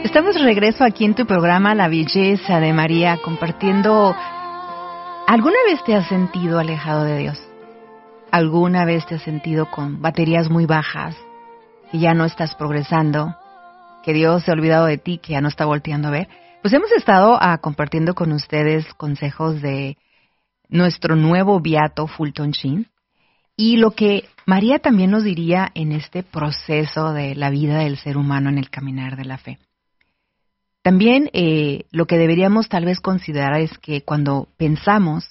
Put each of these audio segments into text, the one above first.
Estamos de regreso aquí en tu programa La Belleza de María, compartiendo. ¿Alguna vez te has sentido alejado de Dios? ¿Alguna vez te has sentido con baterías muy bajas, que ya no estás progresando, que Dios se ha olvidado de ti, que ya no está volteando a ver? Pues hemos estado compartiendo con ustedes consejos de nuestro nuevo beato Fulton Sheen, y lo que María también nos diría en este proceso de la vida del ser humano en el caminar de la fe. También lo que deberíamos tal vez considerar es que cuando pensamos,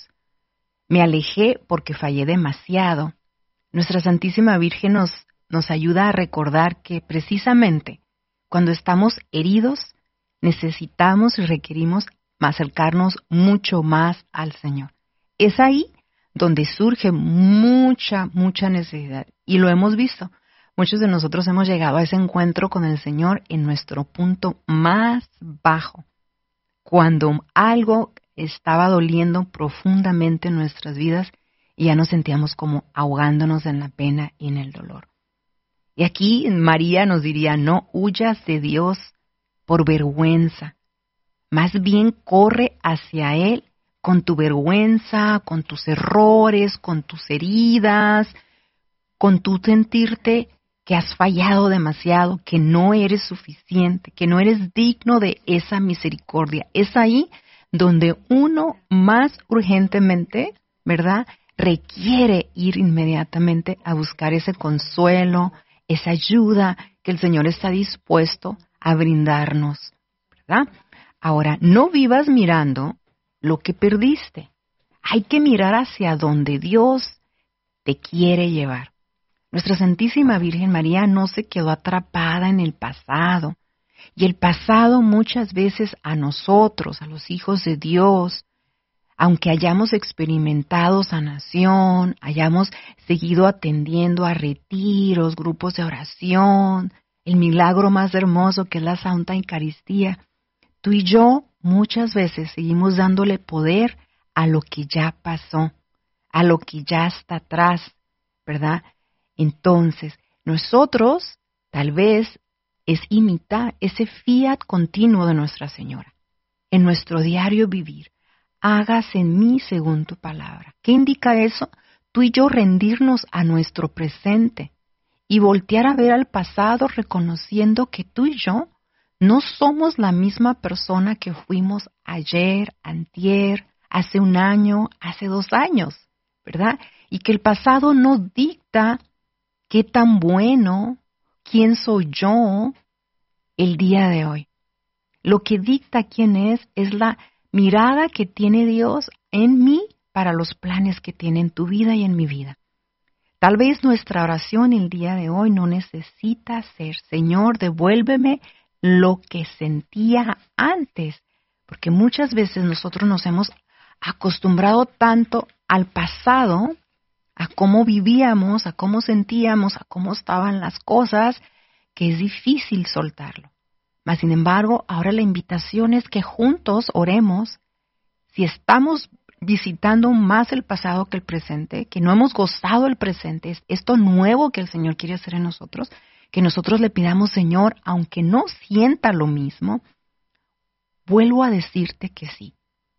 me alejé porque fallé demasiado, nuestra Santísima Virgen nos ayuda a recordar que precisamente cuando estamos heridos, necesitamos y requerimos acercarnos mucho más al Señor. Es ahí donde surge mucha necesidad, y lo hemos visto. Muchos de nosotros hemos llegado a ese encuentro con el Señor en nuestro punto más bajo, cuando algo estaba doliendo profundamente en nuestras vidas y ya nos sentíamos como ahogándonos en la pena y en el dolor. Y aquí María nos diría, no huyas de Dios por vergüenza, más bien corre hacia Él con tu vergüenza, con tus errores, con tus heridas, con tu sentirte que has fallado demasiado, que no eres suficiente, que no eres digno de esa misericordia. Es ahí donde uno más urgentemente, ¿verdad?, requiere ir inmediatamente a buscar ese consuelo, esa ayuda que el Señor está dispuesto a brindarnos, ¿verdad? Ahora, no vivas mirando lo que perdiste. Hay que mirar hacia donde Dios te quiere llevar. Nuestra Santísima Virgen María no se quedó atrapada en el pasado. Y el pasado muchas veces a nosotros, a los hijos de Dios, aunque hayamos experimentado sanación, hayamos seguido atendiendo a retiros, grupos de oración, el milagro más hermoso que es la Santa Eucaristía, tú y yo muchas veces seguimos dándole poder a lo que ya pasó, a lo que ya está atrás, ¿verdad? Entonces, nosotros tal vez es imitar ese fiat continuo de Nuestra Señora. En nuestro diario vivir, hágase en mí según tu palabra. ¿Qué indica eso? Tú y yo rendirnos a nuestro presente y voltear a ver al pasado reconociendo que tú y yo no somos la misma persona que fuimos ayer, antier, hace un año, hace 2 años, ¿verdad? Y que el pasado no dicta qué tan bueno, quién soy yo el día de hoy. Lo que dicta quién es la mirada que tiene Dios en mí para los planes que tiene en tu vida y en mi vida. Tal vez nuestra oración el día de hoy no necesita ser, Señor, devuélveme lo que sentía antes, porque muchas veces nosotros nos hemos acostumbrado tanto al pasado, a cómo vivíamos, a cómo sentíamos, a cómo estaban las cosas, que es difícil soltarlo. Mas, sin embargo, ahora la invitación es que juntos oremos. Si estamos visitando más el pasado que el presente, que no hemos gozado el presente, es esto nuevo que el Señor quiere hacer en nosotros, que nosotros le pidamos, Señor, aunque no sienta lo mismo, vuelvo a decirte que sí.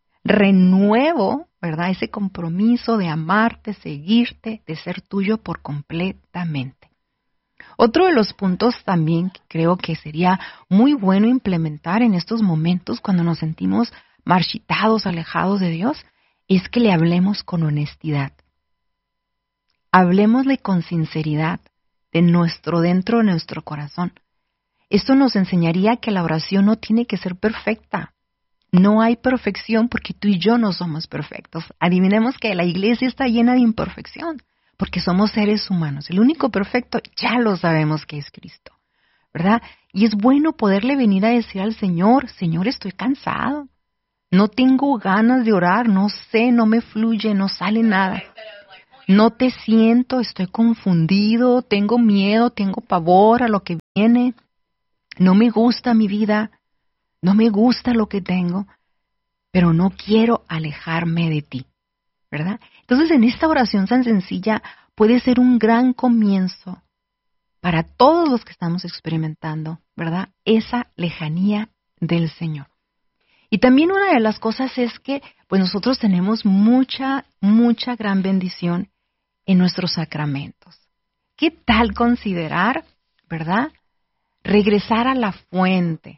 Renuevo, ¿verdad?, ese compromiso de amarte, seguirte, de ser tuyo por completamente. Otro de los puntos también que creo que sería muy bueno implementar en estos momentos cuando nos sentimos marchitados, alejados de Dios, es que le hablemos con honestidad. Hablemosle con sinceridad dentro de nuestro corazón. Esto nos enseñaría que la oración no tiene que ser perfecta. No hay perfección porque tú y yo no somos perfectos. Adivinemos que la iglesia está llena de imperfección porque somos seres humanos. El único perfecto ya lo sabemos que es Cristo, ¿verdad? Y es bueno poderle venir a decir al Señor, Señor, estoy cansado. No tengo ganas de orar, no sé, no me fluye, no sale nada. No te siento, estoy confundido, tengo miedo, tengo pavor a lo que viene. No me gusta mi vida. No me gusta lo que tengo, pero no quiero alejarme de ti, ¿verdad? Entonces, en esta oración tan sencilla puede ser un gran comienzo para todos los que estamos experimentando, ¿verdad? Esa lejanía del Señor. Y también una de las cosas es que pues nosotros tenemos mucha gran bendición en nuestros sacramentos. ¿Qué tal considerar, verdad? Regresar a la fuente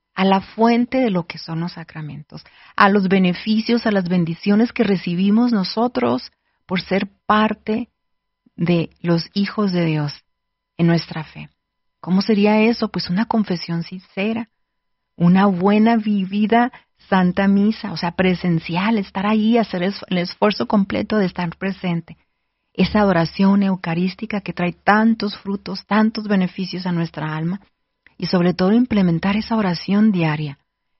de lo que son los sacramentos, a los beneficios, a las bendiciones que recibimos nosotros por ser parte de los hijos de Dios en nuestra fe. ¿Cómo sería eso? Pues una confesión sincera, una buena vivida Santa Misa, o sea, presencial, estar ahí, hacer el esfuerzo completo de estar presente. Esa adoración eucarística que trae tantos frutos, tantos beneficios a nuestra alma, y sobre todo implementar esa oración diaria.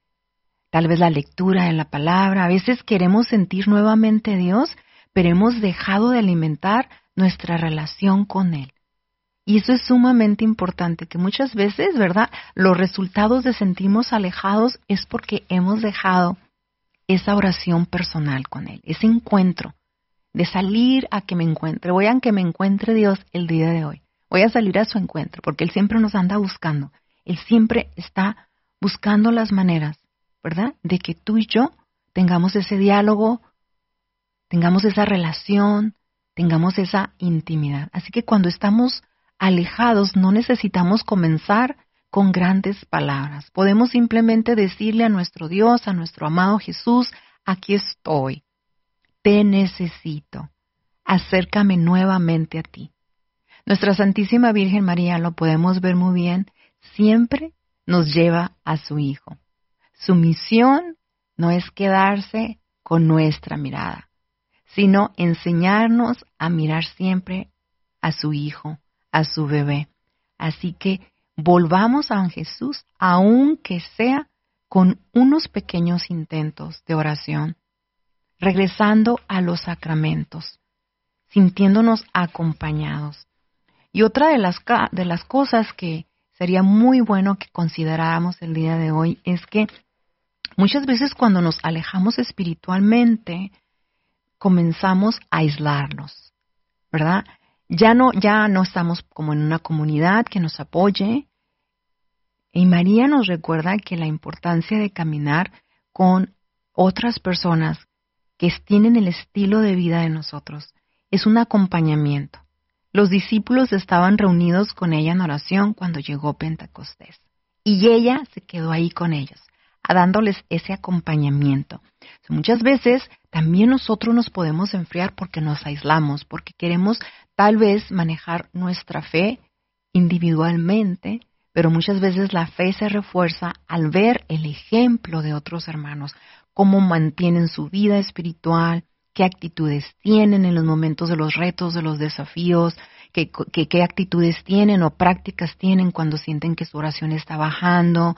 Tal vez la lectura de la palabra, a veces queremos sentir nuevamente a Dios, pero hemos dejado de alimentar nuestra relación con Él. Y eso es sumamente importante, que muchas veces, ¿verdad?, los resultados de sentirnos alejados es porque hemos dejado esa oración personal con Él, ese encuentro, de salir a que me encuentre. Voy a que me encuentre Dios el día de hoy. Voy a salir a su encuentro, porque Él siempre nos anda buscando. Él siempre está buscando las maneras, ¿verdad?, de que tú y yo tengamos ese diálogo, tengamos esa relación, tengamos esa intimidad. Así que cuando estamos alejados no necesitamos comenzar con grandes palabras. Podemos simplemente decirle a nuestro Dios, a nuestro amado Jesús, aquí estoy, te necesito, acércame nuevamente a ti. Nuestra Santísima Virgen María, lo podemos ver muy bien, siempre nos lleva a su Hijo. Su misión no es quedarse con nuestra mirada, sino enseñarnos a mirar siempre a su Hijo, a su bebé. Así que volvamos a Jesús, aunque sea con unos pequeños intentos de oración, regresando a los sacramentos, sintiéndonos acompañados. Y otra de las cosas que sería muy bueno que consideráramos el día de hoy es que muchas veces cuando nos alejamos espiritualmente, comenzamos a aislarnos, ¿verdad? Ya no estamos como en una comunidad que nos apoye. Y María nos recuerda que la importancia de caminar con otras personas que tienen el estilo de vida de nosotros es un acompañamiento. Los discípulos estaban reunidos con ella en oración cuando llegó Pentecostés. Y ella se quedó ahí con ellos, dándoles ese acompañamiento. Muchas veces también nosotros nos podemos enfriar porque nos aislamos, porque queremos tal vez manejar nuestra fe individualmente, pero muchas veces la fe se refuerza al ver el ejemplo de otros hermanos, cómo mantienen su vida espiritual, qué actitudes tienen en los momentos de los retos, de los desafíos, qué actitudes tienen o prácticas tienen cuando sienten que su oración está bajando,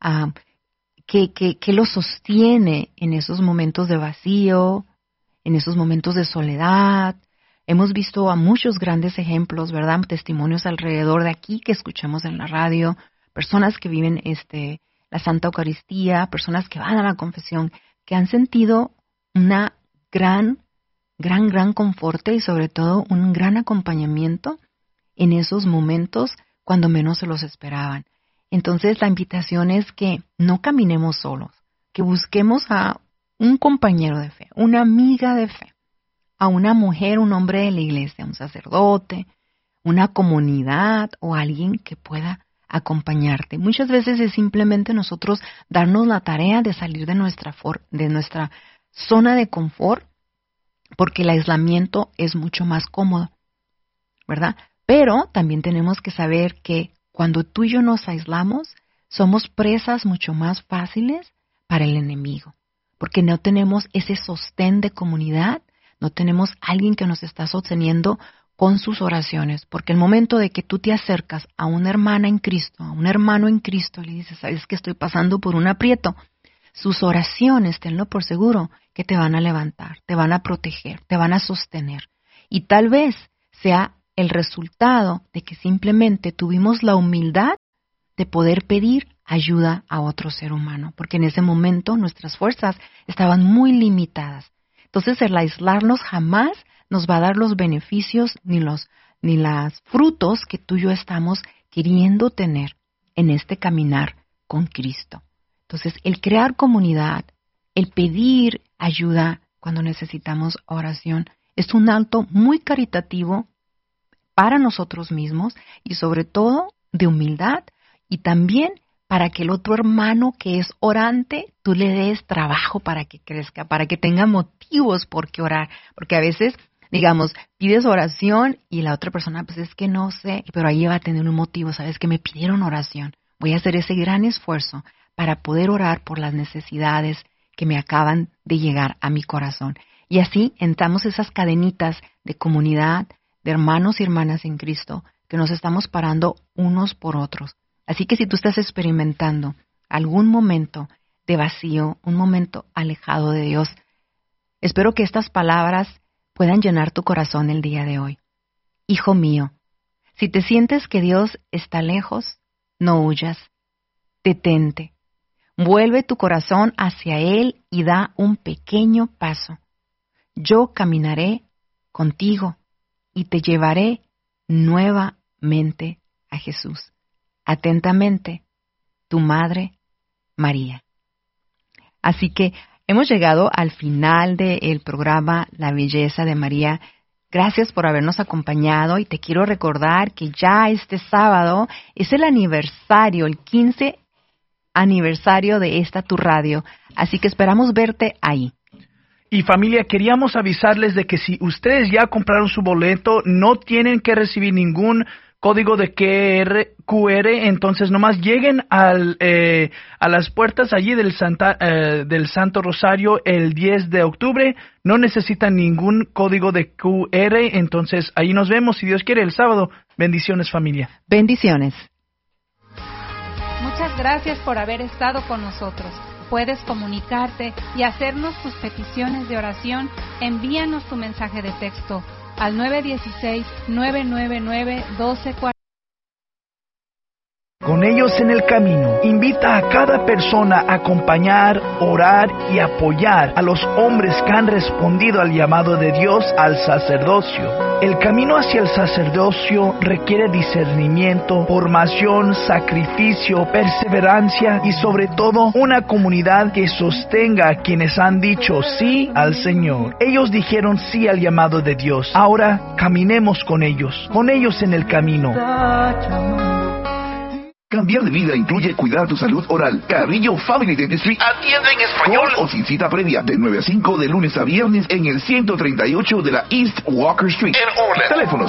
qué los sostiene en esos momentos de vacío, en esos momentos de soledad. Hemos visto a muchos grandes ejemplos, ¿verdad? Testimonios alrededor de aquí que escuchamos en la radio, personas que viven la Santa Eucaristía, personas que van a la confesión, que han sentido una gran conforte y sobre todo un gran acompañamiento en esos momentos cuando menos se los esperaban. Entonces la invitación es que no caminemos solos, que busquemos a un compañero de fe, una amiga de fe, a una mujer, un hombre de la iglesia, un sacerdote, una comunidad o alguien que pueda acompañarte. Muchas veces es simplemente nosotros darnos la tarea de salir de nuestra zona de confort, porque el aislamiento es mucho más cómodo, ¿verdad? Pero también tenemos que saber que cuando tú y yo nos aislamos, somos presas mucho más fáciles para el enemigo, porque no tenemos ese sostén de comunidad, no tenemos alguien que nos está sosteniendo con sus oraciones, porque el momento de que tú te acercas a una hermana en Cristo, a un hermano en Cristo, le dices, ¿sabes que estoy pasando por un aprieto? Sus oraciones, tenlo por seguro, que te van a levantar, te van a proteger, te van a sostener. Y tal vez sea el resultado de que simplemente tuvimos la humildad de poder pedir ayuda a otro ser humano, porque en ese momento nuestras fuerzas estaban muy limitadas. Entonces el aislarnos jamás nos va a dar los beneficios ni ni los frutos que tú y yo estamos queriendo tener en este caminar con Cristo. Entonces, el crear comunidad, el pedir ayuda cuando necesitamos oración, es un acto muy caritativo para nosotros mismos y sobre todo de humildad y también para que el otro hermano que es orante, tú le des trabajo para que crezca, para que tenga motivos por qué orar. Porque a veces, digamos, pides oración y la otra persona, pues es que no sé, pero ahí va a tener un motivo, sabes que me pidieron oración. Voy a hacer ese gran esfuerzo para poder orar por las necesidades que me acaban de llegar a mi corazón. Y así entramos esas cadenitas de comunidad, de hermanos y hermanas en Cristo, que nos estamos parando unos por otros. Así que si tú estás experimentando algún momento de vacío, un momento alejado de Dios, espero que estas palabras puedan llenar tu corazón el día de hoy. Hijo mío, si te sientes que Dios está lejos, no huyas, detente, vuelve tu corazón hacia Él y da un pequeño paso. Yo caminaré contigo y te llevaré nuevamente a Jesús. Atentamente, tu Madre María. Así que hemos llegado al final del programa La Belleza de María. Gracias por habernos acompañado y te quiero recordar que ya este sábado es el aniversario, el 15 aniversario de esta tu radio. Así que esperamos verte ahí. Y familia, queríamos avisarles de que si ustedes ya compraron su boleto, no tienen que recibir ningún código de QR, entonces nomás lleguen a las puertas allí del Santo Rosario el 10 de octubre, no necesitan ningún código de QR, entonces ahí nos vemos, si Dios quiere, el sábado. Bendiciones, familia. Bendiciones. Muchas gracias por haber estado con nosotros. Puedes comunicarte y hacernos tus peticiones de oración. Envíanos tu mensaje de texto al 916-999-1240. Con ellos en el camino, invita a cada persona a acompañar, orar y apoyar a los hombres que han respondido al llamado de Dios al sacerdocio. El camino hacia el sacerdocio requiere discernimiento, formación, sacrificio, perseverancia y sobre todo una comunidad que sostenga a quienes han dicho sí al Señor. Ellos dijeron sí al llamado de Dios. Ahora caminemos con ellos en el camino. Cambiar de vida incluye cuidar tu salud oral. Carrillo Family Dentistry atiende en español o sin cita previa de 9 a 5 de lunes a viernes en el 138 de la East Walker Street. En Orland. Teléfonos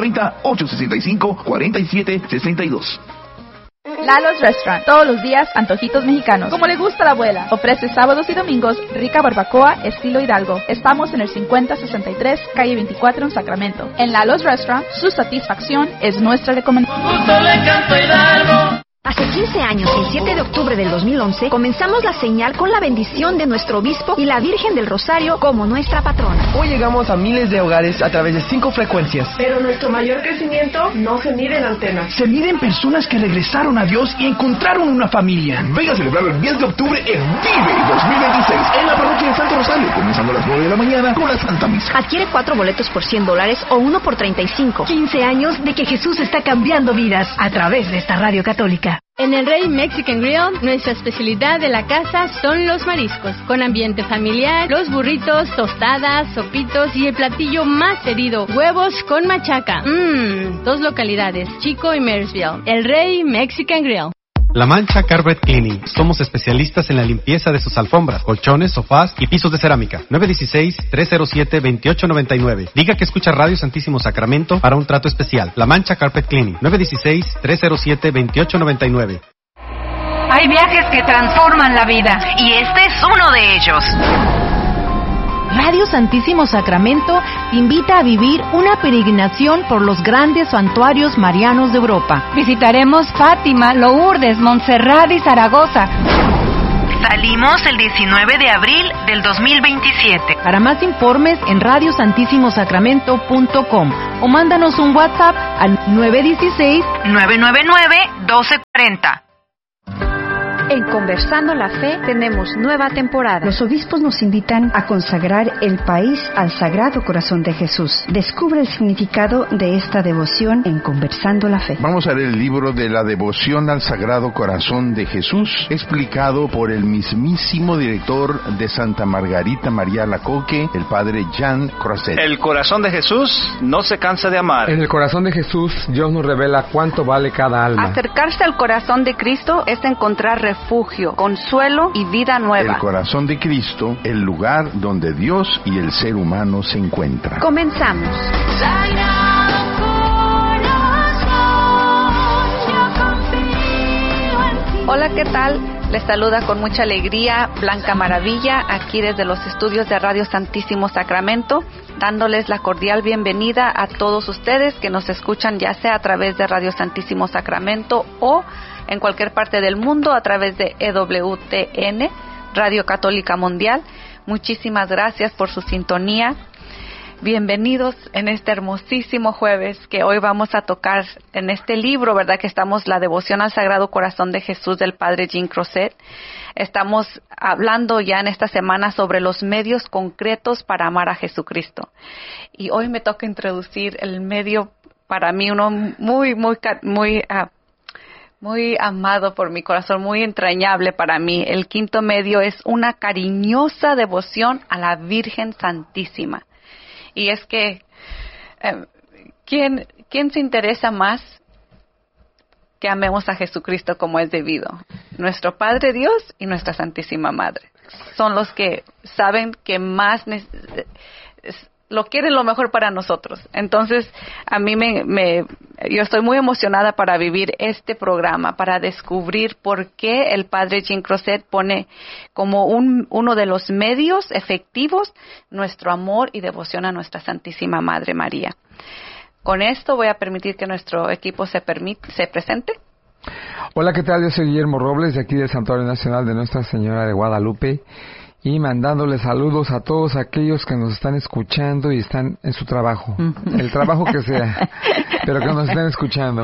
530-865-4762. Lalo's Restaurant, todos los días antojitos mexicanos, como le gusta a la abuela. Ofrece sábados y domingos rica barbacoa estilo Hidalgo. Estamos en el 5063, calle 24 en Sacramento. En Lalo's Restaurant, su satisfacción es nuestra recomendación. Hace 15 años, el 7 de octubre del 2011, comenzamos la señal con la bendición de nuestro obispo y la Virgen del Rosario como nuestra patrona. Hoy llegamos a miles de hogares a través de 5 frecuencias. Pero nuestro mayor crecimiento no se mide en antenas. Se miden personas que regresaron a Dios y encontraron una familia. Venga a celebrar el 10 de octubre en Vive 2026 en la parroquia de Santo Rosario, comenzando a las 9 de la mañana con la Santa Misa. Adquiere 4 boletos por $100 o 1 por $35. 15 años de que Jesús está cambiando vidas a través de esta radio católica. En el Rey Mexican Grill, nuestra especialidad de la casa son los mariscos, con ambiente familiar, los burritos, tostadas, sopitos y el platillo más pedido, huevos con machaca. 2 localidades, Chico y Marysville. El Rey Mexican Grill. La Mancha Carpet Cleaning. Somos especialistas en la limpieza de sus alfombras, colchones, sofás y pisos de cerámica. 916-307-2899. Diga que escucha Radio Santísimo Sacramento para un trato especial. La Mancha Carpet Cleaning. 916-307-2899. Hay viajes que transforman la vida y este es uno de ellos. Radio Santísimo Sacramento te invita a vivir una peregrinación por los grandes santuarios marianos de Europa. Visitaremos Fátima, Lourdes, Montserrat y Zaragoza. Salimos el 19 de abril del 2027. Para más informes en radiosantissimosacramento.com o mándanos un WhatsApp al 916-999-1240. En Conversando la Fe tenemos nueva temporada. Los obispos nos invitan a consagrar el país al Sagrado Corazón de Jesús. Descubre el significado de esta devoción en Conversando la Fe. Vamos a leer el libro de la devoción al Sagrado Corazón de Jesús, explicado por el mismísimo director de Santa Margarita María Alacoque, el padre Jean Crozet. El corazón de Jesús no se cansa de amar. En el corazón de Jesús, Dios nos revela cuánto vale cada alma. Acercarse al corazón de Cristo es encontrar refugio, consuelo y vida nueva. El corazón de Cristo, el lugar donde Dios y el ser humano se encuentran. Comenzamos. Hola, ¿qué tal? Les saluda con mucha alegría Blanca Maravilla, aquí desde los estudios de Radio Santísimo Sacramento, dándoles la cordial bienvenida a todos ustedes que nos escuchan ya sea a través de Radio Santísimo Sacramento o en cualquier parte del mundo a través de EWTN, Radio Católica Mundial. Muchísimas gracias por su sintonía. Bienvenidos en este hermosísimo jueves que hoy vamos a tocar en este libro, ¿verdad? Que estamos la devoción al Sagrado Corazón de Jesús del Padre Jean Crozet. Estamos hablando ya en esta semana sobre los medios concretos para amar a Jesucristo. Y hoy me toca introducir el medio para mí, uno muy amado por mi corazón, muy entrañable para mí. El quinto medio es una cariñosa devoción a la Virgen Santísima. Y es que, ¿quién se interesa más que amemos a Jesucristo como es debido? Nuestro Padre Dios y nuestra Santísima Madre. Son los que saben que más lo quieren lo mejor para nosotros. Entonces, a mí yo estoy muy emocionada para vivir este programa, para descubrir por qué el Padre Jean Crozet pone como uno de los medios efectivos nuestro amor y devoción a nuestra Santísima Madre María. Con esto voy a permitir que nuestro equipo se presente. Hola, ¿qué tal? Yo soy Guillermo Robles, de aquí del Santuario Nacional de Nuestra Señora de Guadalupe, y mandándoles saludos a todos aquellos que nos están escuchando y están en su trabajo, el trabajo que sea, pero que nos estén escuchando.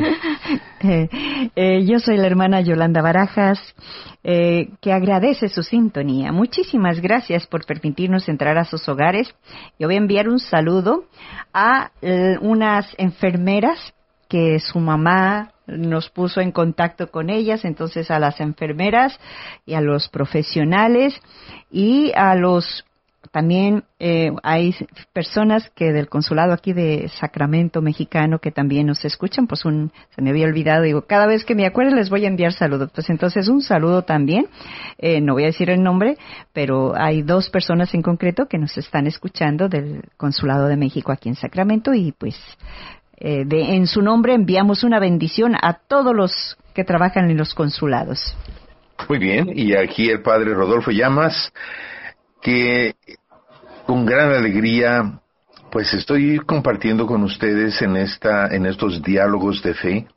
Yo soy la hermana Yolanda Barajas, que agradece su sintonía. Muchísimas gracias por permitirnos entrar a sus hogares. Yo voy a enviar un saludo a unas enfermeras que su mamá nos puso en contacto con ellas, entonces a las enfermeras y a los profesionales y a los también hay personas que del consulado aquí de Sacramento mexicano que también nos escuchan, pues se me había olvidado, digo, cada vez que me acuerde les voy a enviar saludos, pues entonces un saludo también, no voy a decir el nombre, pero hay 2 personas en concreto que nos están escuchando del consulado de México aquí en Sacramento y pues en su nombre enviamos una bendición a todos los que trabajan en los consulados. Muy bien, y aquí el padre Rodolfo Llamas, que con gran alegría pues estoy compartiendo con ustedes en estos diálogos de fe,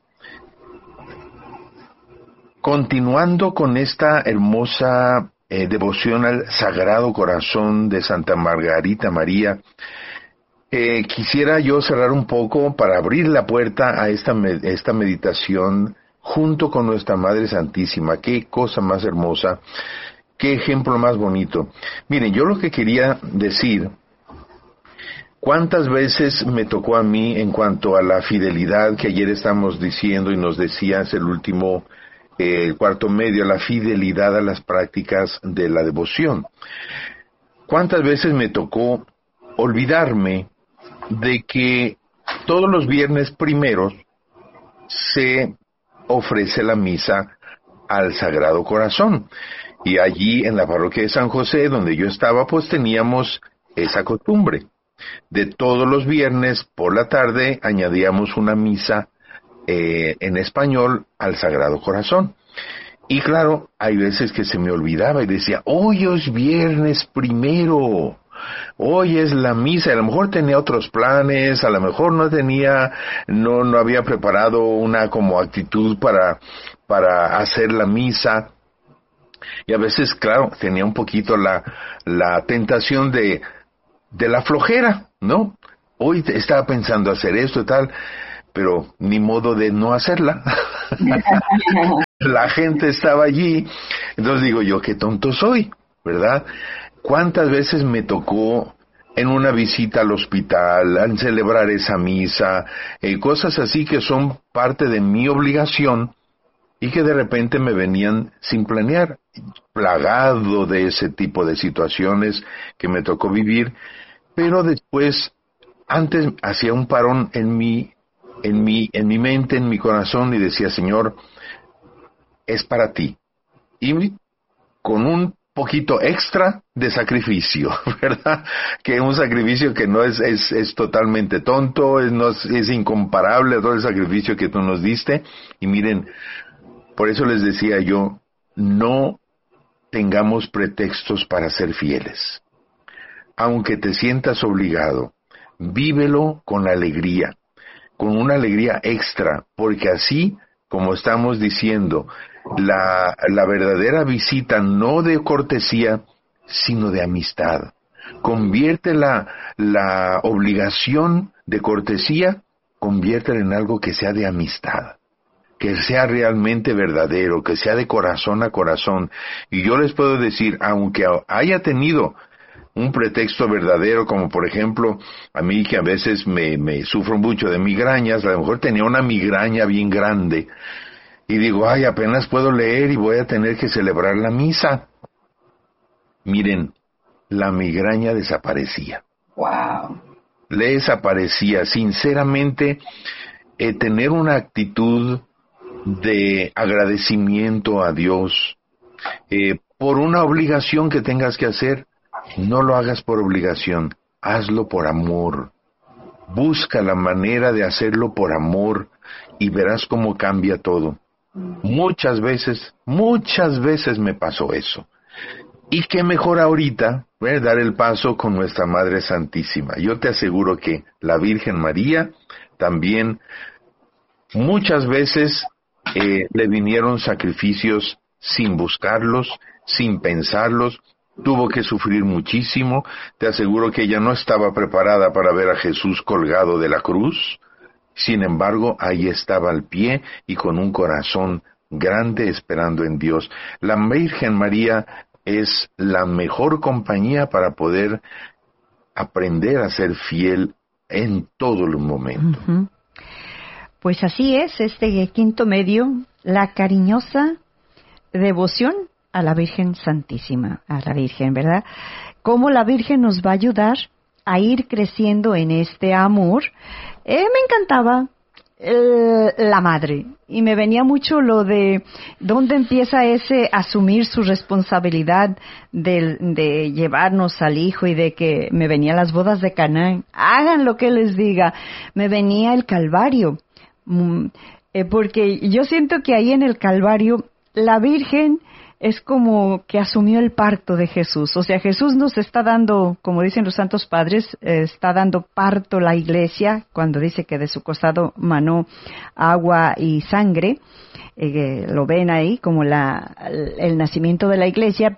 continuando con esta hermosa devoción al Sagrado Corazón de Santa Margarita María. Quisiera yo cerrar un poco para abrir la puerta a esta meditación junto con nuestra Madre Santísima. Qué cosa más hermosa, qué ejemplo más bonito. Miren, yo lo que quería decir, cuántas veces me tocó a mí en cuanto a la fidelidad que ayer estamos diciendo y nos decías el último cuarto medio, la fidelidad a las prácticas de la devoción. Cuántas veces me tocó olvidarme de que todos los viernes primeros se ofrece la misa al Sagrado Corazón. Y allí en la parroquia de San José, donde yo estaba, pues teníamos esa costumbre. De todos los viernes por la tarde añadíamos una misa en español al Sagrado Corazón. Y claro, hay veces que se me olvidaba y decía, hoy es viernes primero. Hoy es la misa, a lo mejor tenía otros planes, a lo mejor no había preparado una como actitud para hacer la misa. Y a veces, claro, tenía un poquito la tentación de la flojera, ¿no? Hoy estaba pensando hacer esto y tal, pero ni modo de no hacerla. La gente estaba allí, entonces digo yo, qué tonto soy, ¿verdad? ¿Cuántas veces me tocó en una visita al hospital, al celebrar esa misa, cosas así que son parte de mi obligación y que de repente me venían sin planear, plagado de ese tipo de situaciones que me tocó vivir, pero después, antes hacía un parón en mi mente, en mi corazón, y decía, Señor, es para ti. Y con un poquito extra de sacrificio, ¿verdad? Que un sacrificio que no es totalmente tonto, es incomparable a todo el sacrificio que tú nos diste. Y miren, por eso les decía yo, no tengamos pretextos para ser fieles. Aunque te sientas obligado, vívelo con alegría, con una alegría extra, porque así, como estamos diciendo, la verdadera visita no de cortesía, sino de amistad. Convierte la obligación de cortesía, conviértela en algo que sea de amistad, que sea realmente verdadero, que sea de corazón a corazón. Y yo les puedo decir, aunque haya tenido un pretexto verdadero, como por ejemplo, a mí que a veces me sufro mucho de migrañas, a lo mejor tenía una migraña bien grande, y digo, ay, apenas puedo leer y voy a tener que celebrar la misa. Miren, la migraña desaparecía. ¡Wow! Le desaparecía. Sinceramente, tener una actitud de agradecimiento a Dios por una obligación que tengas que hacer, no lo hagas por obligación, hazlo por amor. Busca la manera de hacerlo por amor y verás cómo cambia todo. Muchas veces me pasó eso. Y qué mejor ahorita, dar el paso con nuestra Madre Santísima. Yo te aseguro que la Virgen María también muchas veces le vinieron sacrificios sin buscarlos, sin pensarlos. Tuvo que sufrir muchísimo. Te aseguro que ella no estaba preparada para ver a Jesús colgado de la cruz. Sin embargo, ahí estaba al pie y con un corazón grande esperando en Dios. La Virgen María es la mejor compañía para poder aprender a ser fiel en todo el momento. Uh-huh. Pues así es, este quinto medio, la cariñosa devoción a la Virgen Santísima, a la Virgen, ¿verdad? Cómo la Virgen nos va a ayudar a ir creciendo en este amor. Me encantaba la madre, y me venía mucho lo de dónde empieza ese asumir su responsabilidad de llevarnos al hijo, y de que me venía las bodas de Canaán, hagan lo que les diga, me venía el Calvario, porque yo siento que ahí en el Calvario la Virgen es como que asumió el parto de Jesús. O sea, Jesús nos está dando, como dicen los santos padres, está dando parto la iglesia, cuando dice que de su costado manó agua y sangre. Lo ven ahí como el nacimiento de la iglesia,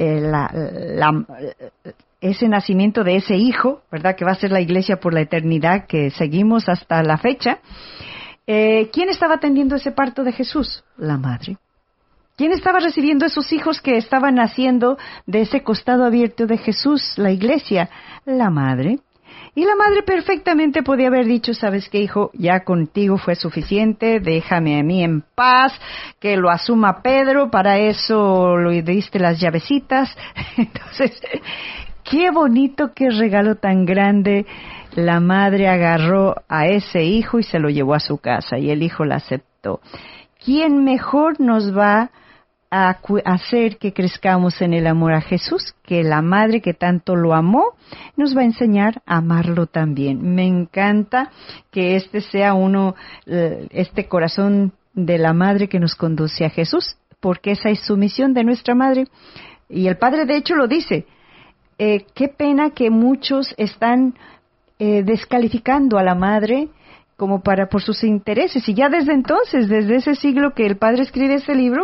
ese nacimiento de ese hijo, ¿verdad? Que va a ser la iglesia por la eternidad, que seguimos hasta la fecha. ¿Quién estaba atendiendo ese parto de Jesús? La madre. ¿Quién estaba recibiendo esos hijos que estaban naciendo de ese costado abierto de Jesús, la iglesia? La madre. Y la madre perfectamente podía haber dicho, ¿sabes qué, hijo? Ya contigo fue suficiente, déjame a mí en paz, que lo asuma Pedro, para eso le diste las llavecitas. Entonces, qué bonito, qué regalo tan grande. La madre agarró a ese hijo y se lo llevó a su casa, y el hijo la aceptó. ¿Quién mejor nos va a hacer que crezcamos en el amor a Jesús, que la madre que tanto lo amó nos va a enseñar a amarlo también? Me encanta que este sea este corazón de la madre que nos conduce a Jesús, porque esa es su misión de nuestra madre. Y el Padre de hecho lo dice, qué pena que muchos están descalificando a la madre como por sus intereses, y ya desde entonces, desde ese siglo que el Padre escribe ese libro,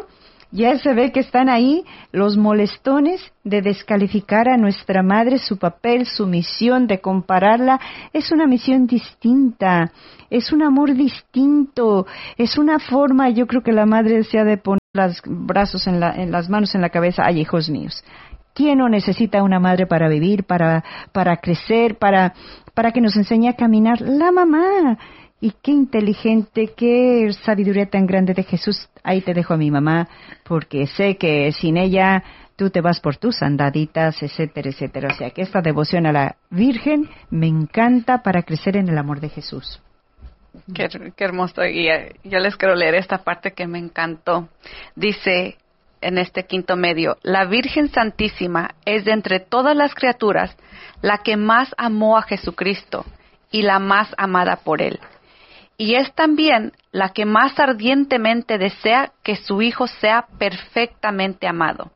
Ya se ve que están ahí los molestones de descalificar a nuestra madre, su papel, su misión, de compararla. Es una misión distinta, es un amor distinto, es una forma, yo creo que la madre desea de poner los brazos en las manos en la cabeza. Ay, hijos míos, ¿quién no necesita una madre para vivir, para crecer, para que nos enseñe a caminar? La mamá. Y qué inteligente, qué sabiduría tan grande de Jesús. Ahí te dejo a mi mamá, porque sé que sin ella tú te vas por tus andaditas, etcétera, etcétera. O sea, que esta devoción a la Virgen me encanta para crecer en el amor de Jesús. Qué hermoso. Y yo les quiero leer esta parte que me encantó. Dice en este quinto medio: la Virgen Santísima es de entre todas las criaturas la que más amó a Jesucristo y la más amada por Él. Y es también la que más ardientemente desea que su Hijo sea perfectamente amado.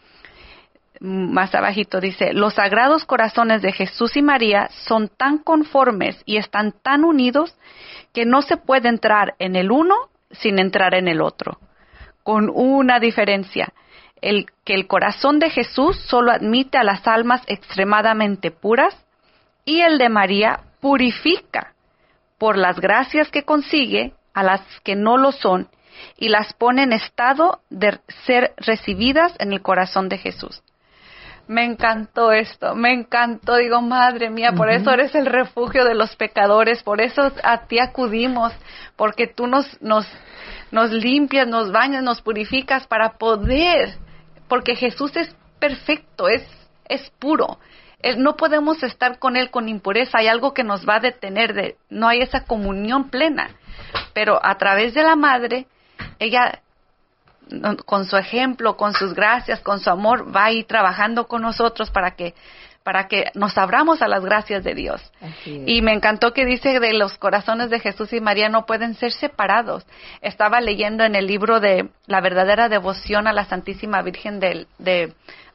Más abajito dice: los sagrados corazones de Jesús y María son tan conformes y están tan unidos que no se puede entrar en el uno sin entrar en el otro. Con una diferencia: que el corazón de Jesús solo admite a las almas extremadamente puras, y el de María purifica por las gracias que consigue a las que no lo son y las pone en estado de ser recibidas en el corazón de Jesús. Me encantó esto, me encantó. Digo, madre mía, por eso eres el refugio de los pecadores, por eso a ti acudimos, porque tú nos limpias, nos bañas, nos purificas para poder, porque Jesús es perfecto, es puro. No podemos estar con Él con impureza, hay algo que nos va a detener, no hay esa comunión plena. Pero a través de la Madre, ella, con su ejemplo, con sus gracias, con su amor, va a ir trabajando con nosotros para que nos abramos a las gracias de Dios. Y me encantó que dice de los corazones de Jesús y María no pueden ser separados. Estaba leyendo en el libro de La verdadera devoción a la Santísima Virgen de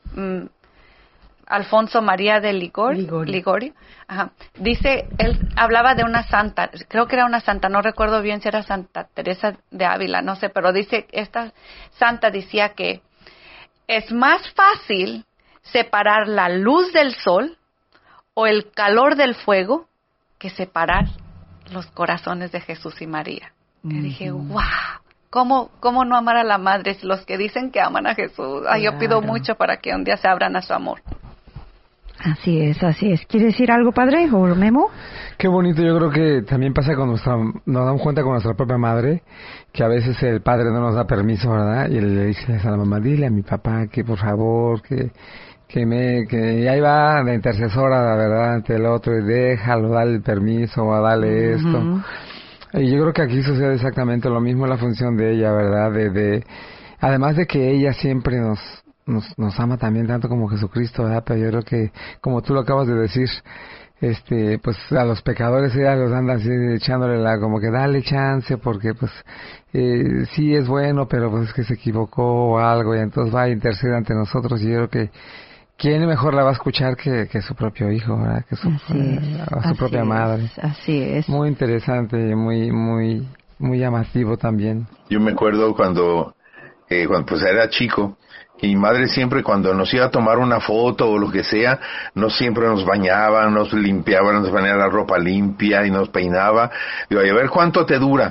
Alfonso María de Ligorio. Ajá. Dice, él hablaba de una santa, creo que era una santa, no recuerdo bien si era Santa Teresa de Ávila, no sé, pero dice, esta santa decía que es más fácil separar la luz del sol o el calor del fuego que separar los corazones de Jesús y María. Y dije, wow. ¿Cómo no amar a la Madre? Los que dicen que aman a Jesús. Ay, yo pido mucho para que un día se abran a su amor. Así es, así es. ¿Quiere decir algo, padre, o Memo? Qué bonito. Yo creo que también pasa nos damos cuenta con nuestra propia madre, que a veces el padre no nos da permiso, ¿verdad? Y le dice a la mamá, dile a mi papá que por favor, que ahí va la intercesora, la verdad, ante el otro, y déjalo, dale el permiso, o dale esto. Y yo creo que aquí sucede exactamente lo mismo, la función de ella, ¿verdad? Además de que ella siempre nos ama también tanto como Jesucristo, ¿verdad? Pero yo creo que, como tú lo acabas de decir, pues a los pecadores ella los anda así echándole como que dale chance, porque pues sí es bueno, pero pues es que se equivocó o algo, y entonces va a interceder ante nosotros. Y yo creo que ¿quién mejor la va a escuchar que su propio hijo, ¿verdad? Que su propia madre. Así es. Muy interesante, muy, muy, muy llamativo también. Yo me acuerdo cuando pues era chico, y mi madre siempre cuando nos iba a tomar una foto o lo que sea, siempre nos bañaba, nos limpiaba, nos ponía la ropa limpia y nos peinaba. Digo, a ver cuánto te dura.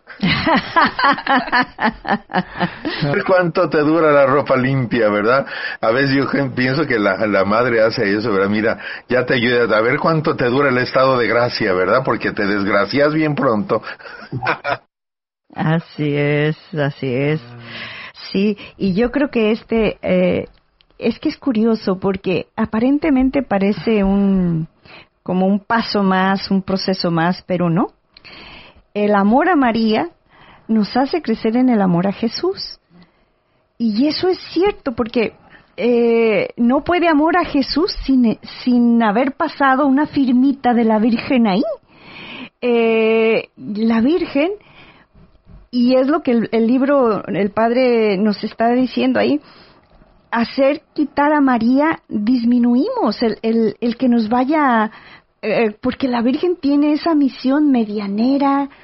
¿Cuánto te dura la ropa limpia, verdad? A veces yo pienso que la madre hace eso, ¿verdad? Mira, ya te ayuda, a ver cuánto te dura el estado de gracia, ¿verdad? Porque te desgracias bien pronto. Así es, así es. Sí, y yo creo que es que es curioso porque aparentemente parece como un paso más, un proceso más, pero no. El amor a María nos hace crecer en el amor a Jesús. Y eso es cierto, porque no puede amor a Jesús sin haber pasado una firmita de la Virgen ahí. La Virgen, y es lo que el libro, el Padre nos está diciendo ahí, quitar a María, disminuimos el que nos vaya, porque la Virgen tiene esa misión medianera,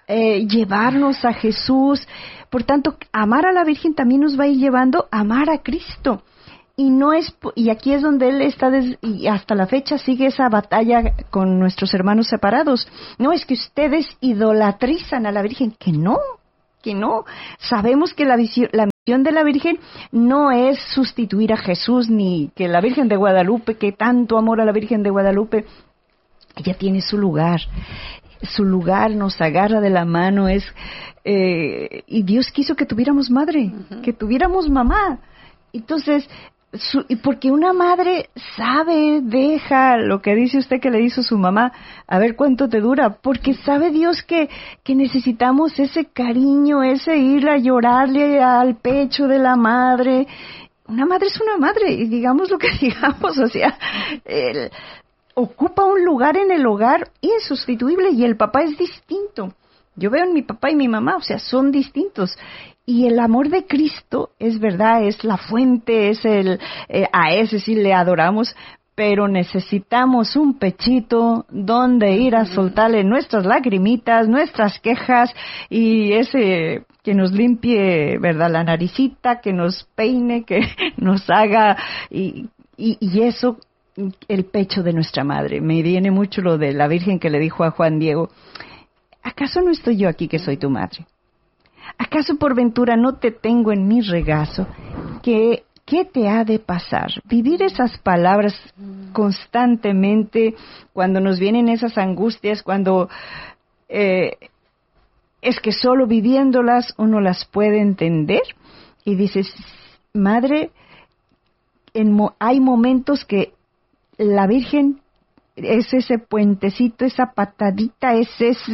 llevarnos a Jesús. Por tanto, amar a la Virgen también nos va a ir llevando a amar a Cristo. Y no es, y aquí es donde él está, y hasta la fecha sigue esa batalla con nuestros hermanos separados. No es que ustedes idolatrizan a la Virgen, que no. Sabemos que la misión de la Virgen no es sustituir a Jesús, ni que la Virgen de Guadalupe, que tanto amor a la Virgen de Guadalupe, ella tiene su lugar. Su lugar nos agarra de la mano, y Dios quiso que tuviéramos madre, que tuviéramos mamá. Entonces, porque una madre deja lo que dice usted que le hizo su mamá, a ver cuánto te dura, porque sabe Dios que necesitamos ese cariño, ese ir a llorarle al pecho de la madre. Una madre es una madre, y digamos lo que digamos, o sea, ocupa un lugar en el hogar insustituible, y el papá es distinto. Yo veo en mi papá y mi mamá, o sea, son distintos. Y el amor de Cristo, es verdad, es la fuente, a ese sí le adoramos, pero necesitamos un pechito donde ir a soltarle nuestras lagrimitas, nuestras quejas, y ese que nos limpie, ¿verdad?, la naricita, que nos peine, que nos haga, y eso, el pecho de nuestra madre. Me viene mucho lo de la Virgen que le dijo a Juan Diego, ¿acaso no estoy yo aquí que soy tu madre? ¿Acaso por ventura no te tengo en mi regazo? ¿Qué te ha de pasar? Vivir esas palabras constantemente cuando nos vienen esas angustias, cuando es que solo viviéndolas uno las puede entender. Y dices, madre, hay momentos que la Virgen es ese puentecito, esa patadita, es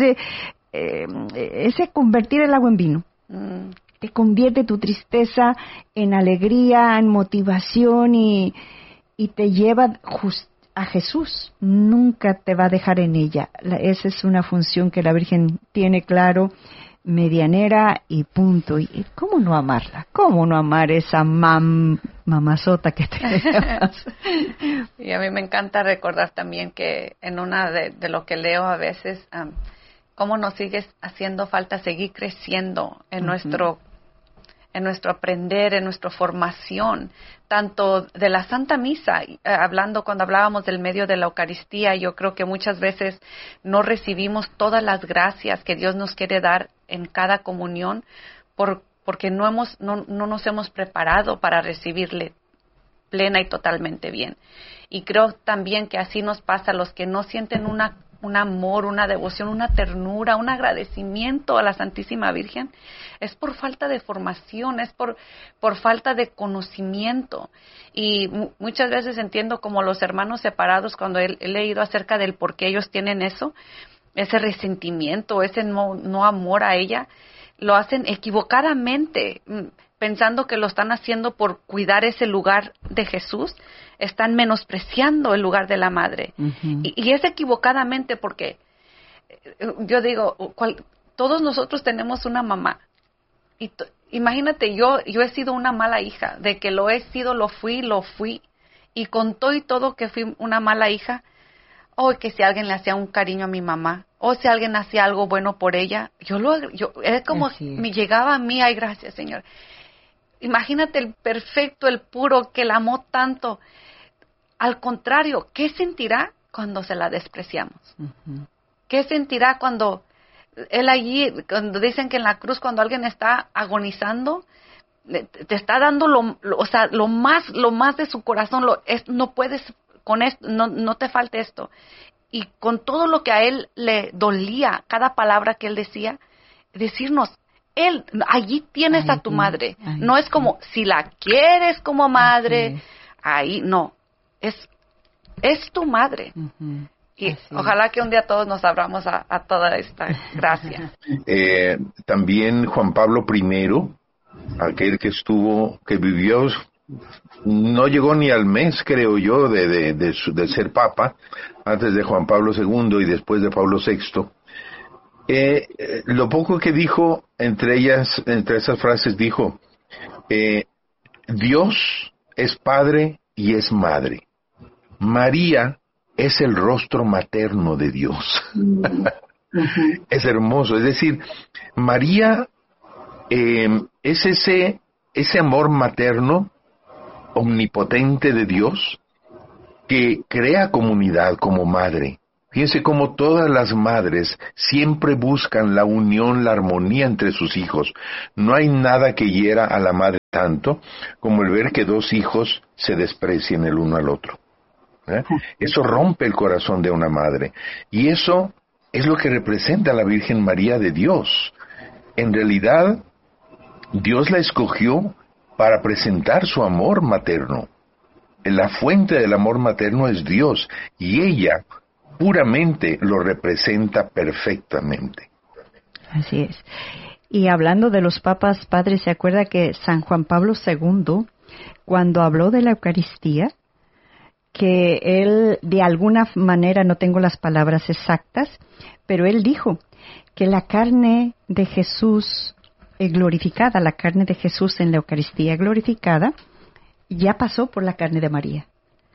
ese convertir el agua en vino. Te convierte tu tristeza en alegría, en motivación, y te lleva a Jesús. Nunca te va a dejar en ella. Esa es una función que la Virgen tiene claro, medianera y punto. ¿Y cómo no amarla? ¿Cómo no amar esa mamazota que tenemos? Y a mí me encanta recordar también que en una de lo que leo a veces, cómo nos sigue haciendo falta seguir creciendo en nuestro aprender, en nuestra formación, tanto de la Santa Misa, cuando hablábamos del medio de la Eucaristía. Yo creo que muchas veces no recibimos todas las gracias que Dios nos quiere dar en cada comunión, porque no nos hemos preparado para recibirle plena y totalmente bien. Y creo también que así nos pasa a los que no sienten un amor, una devoción, una ternura, un agradecimiento a la Santísima Virgen. Es por falta de formación, es por falta de conocimiento. Y muchas veces entiendo como los hermanos separados, cuando he leído acerca del por qué ellos tienen ese resentimiento, ese no amor a ella, lo hacen equivocadamente, pensando que lo están haciendo por cuidar ese lugar de Jesús. Están menospreciando el lugar de la madre. Y es equivocadamente, porque yo digo, todos nosotros tenemos una mamá. Y imagínate, yo he sido una mala hija. De que lo he sido, lo fui. Y con todo y todo que fui una mala hija, que si alguien le hacía un cariño a mi mamá, o si alguien hacía algo bueno por ella, es como me llegaba a mí, ay, gracias, Señor. Imagínate el perfecto, el puro, que la amó tanto. Al contrario, ¿qué sentirá cuando se la despreciamos? ¿Qué sentirá cuando cuando dicen que en la cruz, cuando alguien está agonizando, te está dando lo más de su corazón, no puedes con esto, no te falte esto. Y con todo lo que a él le dolía, cada palabra que él decía, decirnos, allí tienes a tu madre. No es como, si la quieres como madre, ahí no. Es tu madre. Y ojalá que un día todos nos abramos a toda esta gracia. También Juan Pablo I, aquel que vivió, no llegó ni al mes, creo yo, de ser papa, antes de Juan Pablo II y después de Pablo VI. Lo poco que dijo, entre esas frases dijo, Dios es padre y es madre. María es el rostro materno de Dios. Es hermoso. Es decir, María es ese amor materno omnipotente de Dios que crea comunidad como madre. Fíjense cómo todas las madres siempre buscan la unión, la armonía entre sus hijos. No hay nada que hiera a la madre tanto como el ver que dos hijos se desprecien el uno al otro. Eso rompe el corazón de una madre. Y eso es lo que representa la Virgen María de Dios. En realidad, Dios la escogió para presentar su amor materno. La fuente del amor materno es Dios, y ella puramente lo representa perfectamente. Así es. Y hablando de los papas, padre, ¿se acuerda que San Juan Pablo II, cuando habló de la Eucaristía, que él, de alguna manera, no tengo las palabras exactas, pero él dijo que la carne de Jesús glorificada, la carne de Jesús en la Eucaristía glorificada, ya pasó por la carne de María.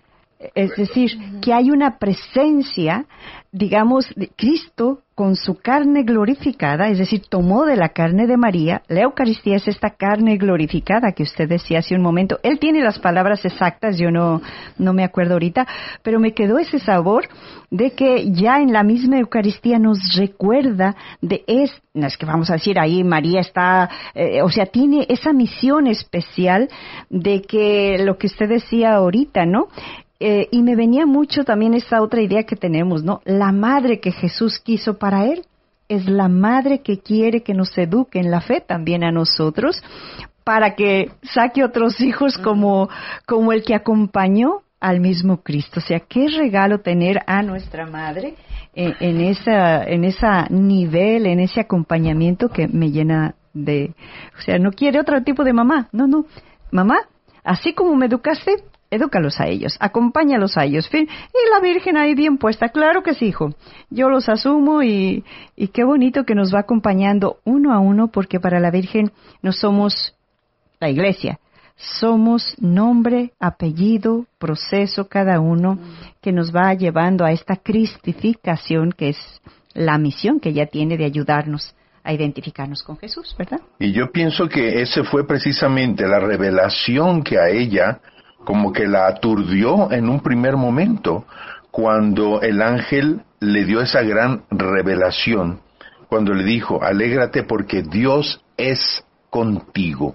Es decir, que hay una presencia, digamos, de Cristo con su carne glorificada, es decir, tomó de la carne de María. La Eucaristía es esta carne glorificada que usted decía hace un momento. Él tiene las palabras exactas, yo no me acuerdo ahorita, pero me quedó ese sabor de que ya en la misma Eucaristía nos recuerda no es que vamos a decir ahí María está, tiene esa misión especial de que lo que usted decía ahorita, ¿no? Y me venía mucho también esa otra idea que tenemos, ¿no? La madre que Jesús quiso para Él es la madre que quiere que nos eduque en la fe también a nosotros, para que saque otros hijos como el que acompañó al mismo Cristo. O sea, qué regalo tener a nuestra madre en ese nivel, en ese acompañamiento que me llena de... O sea, no quiere otro tipo de mamá. No. Mamá, así como me educaste, edúcalos a ellos, acompáñalos a ellos. Y la Virgen ahí bien puesta, claro que sí, hijo. Yo los asumo y qué bonito que nos va acompañando uno a uno, porque para la Virgen no somos la Iglesia, somos nombre, apellido, proceso cada uno que nos va llevando a esta cristificación que es la misión que ella tiene de ayudarnos a identificarnos con Jesús, ¿verdad? Y yo pienso que ese fue precisamente la revelación que a ella como que la aturdió en un primer momento, cuando el ángel le dio esa gran revelación, cuando le dijo, alégrate porque Dios es contigo.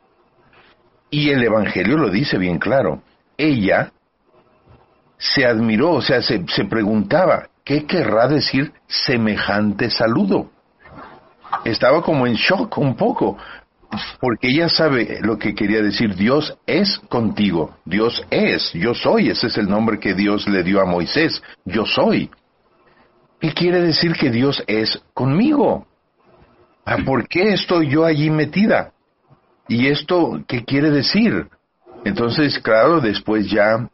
Y el Evangelio lo dice bien claro. Ella se admiró, o sea, se preguntaba, ¿qué querrá decir semejante saludo? Estaba como en shock un poco, porque ella sabe lo que quería decir. Dios es contigo. Dios es, yo soy. Ese es el nombre que Dios le dio a Moisés. Yo soy. ¿Qué quiere decir que Dios es conmigo? ¿Por qué estoy yo allí metida? ¿Y esto qué quiere decir? Entonces, claro, después ya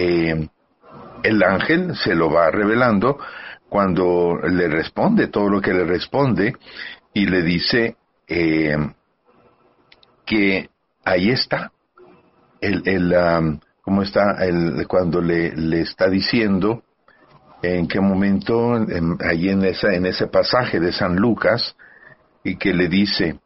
el ángel se lo va revelando cuando le responde todo lo que le responde y le dice que ahí está, ¿cómo está? Cuando le está diciendo, en qué momento, ahí en ese pasaje de San Lucas, y que le dice,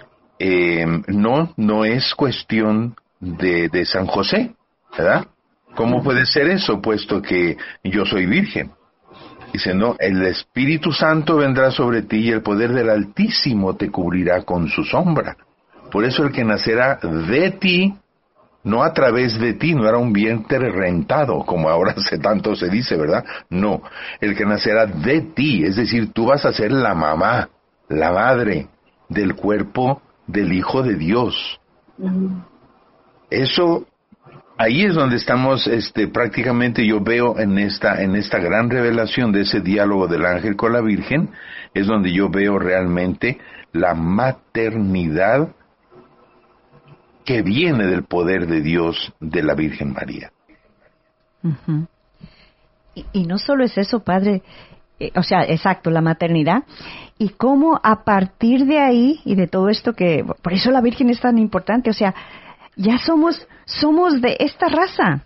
no es cuestión de San José, ¿verdad? ¿Cómo puede ser eso, puesto que yo soy virgen? Dice, no, el Espíritu Santo vendrá sobre ti y el poder del Altísimo te cubrirá con su sombra. Por eso el que nacerá de ti, no a través de ti, no era un vientre rentado, como ahora tanto se dice, ¿verdad? No, el que nacerá de ti, es decir, tú vas a ser la mamá, la madre del cuerpo del Hijo de Dios. Eso, ahí es donde estamos, prácticamente yo veo en esta gran revelación de ese diálogo del ángel con la Virgen, es donde yo veo realmente la maternidad que viene del poder de Dios de la Virgen María. Uh-huh. Y no solo es eso, Padre, exacto, la maternidad, y cómo a partir de ahí y de todo esto por eso la Virgen es tan importante, ya somos de esta raza,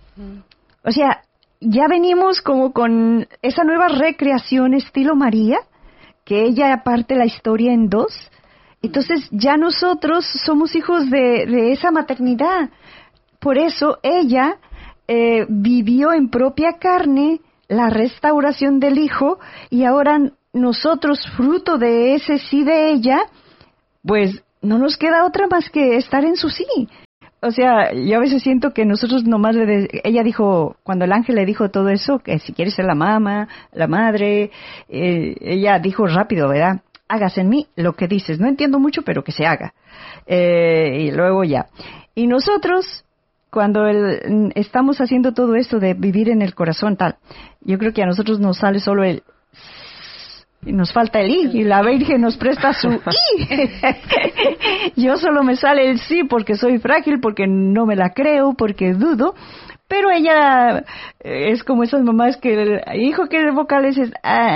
ya venimos como con esa nueva recreación estilo María, que ella parte la historia en dos. Entonces ya nosotros somos hijos de esa maternidad. Por eso ella vivió en propia carne la restauración del Hijo, y ahora nosotros, fruto de ese sí de ella, pues no nos queda otra más que estar en su sí. O sea, yo a veces siento que nosotros nomás ella dijo, cuando el ángel le dijo todo eso, que si quieres ser la mamá, la madre, ella dijo rápido, ¿verdad? Hágase en mí lo que dices. No entiendo mucho, pero que se haga. Y luego ya. Y nosotros, cuando estamos haciendo todo esto de vivir en el corazón, tal, yo creo que a nosotros nos sale solo el y nos falta el I, y la Virgen nos presta su I. Yo solo me sale el sí porque soy frágil, porque no me la creo, porque dudo, pero ella es como esas mamás que hijo, ¿qué vocales es?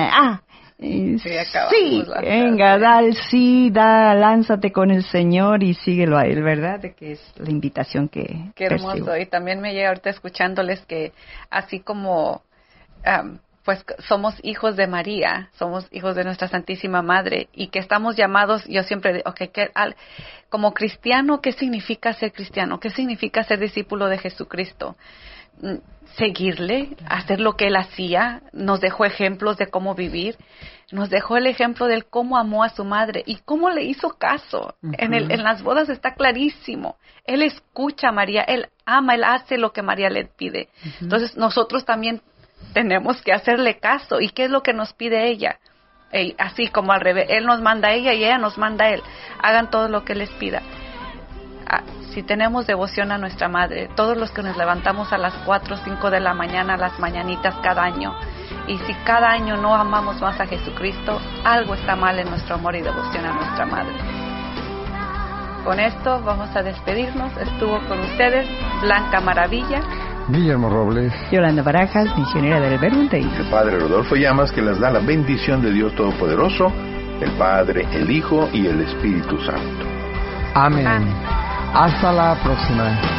Sí, venga, da el sí, lánzate con el Señor y síguelo a Él, ¿verdad? De que es la invitación que Qué hermoso, percibo. Y también me llega ahorita escuchándoles que así como pues somos hijos de María, somos hijos de nuestra Santísima Madre, y que estamos llamados, yo siempre digo, como cristiano, ¿qué significa ser cristiano? ¿Qué significa ser discípulo de Jesucristo? Seguirle, hacer lo que Él hacía, nos dejó ejemplos de cómo vivir, nos dejó el ejemplo de cómo amó a su madre y cómo le hizo caso. Uh-huh. En las bodas está clarísimo. Él escucha a María, Él ama, Él hace lo que María le pide. Uh-huh. Entonces nosotros también tenemos que hacerle caso. ¿Y qué es lo que nos pide ella? Así como al revés, Él nos manda a ella y ella nos manda a Él. Hagan todo lo que les pida. Si tenemos devoción a nuestra Madre, todos los que nos levantamos a las 4 o 5 de la mañana, a las mañanitas cada año, y si cada año no amamos más a Jesucristo, algo está mal en nuestro amor y devoción a nuestra Madre. Con esto vamos a despedirnos. Estuvo con ustedes Blanca Maravilla, Guillermo Robles, Yolanda Barajas, misionera del Verbo en Teis, el Padre Rodolfo Llamas, que les da la bendición de Dios Todopoderoso, el Padre, el Hijo y el Espíritu Santo. Amén. Hasta la próxima.